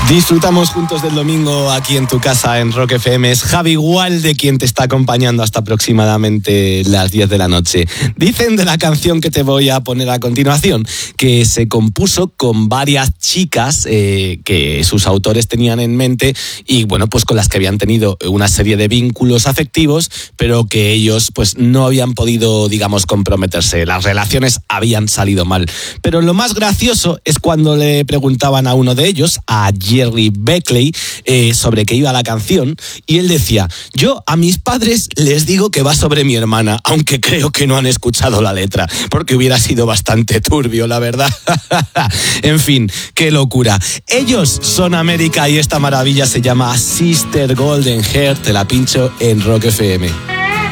Disfrutamos juntos del domingo aquí en tu casa en Rock FM. Es Javi Gualde quien te está acompañando hasta aproximadamente las 10 de la noche. Dicen de la canción que te voy a poner a continuación que se compuso con varias chicas que sus autores tenían en mente y bueno, pues con las que habían tenido una serie de vínculos afectivos, pero que ellos pues no habían podido, digamos, comprometerse. Las relaciones habían salido mal. Pero lo más gracioso es cuando le preguntaban a uno de ellos, a Jerry Beckley, sobre qué iba la canción, y él decía: yo a mis padres les digo que va sobre mi hermana, aunque creo que no han escuchado la letra, porque hubiera sido bastante turbio, la verdad. En fin, qué locura. Ellos son América y esta maravilla se llama Sister Golden Hair. Te la pincho en Rock FM.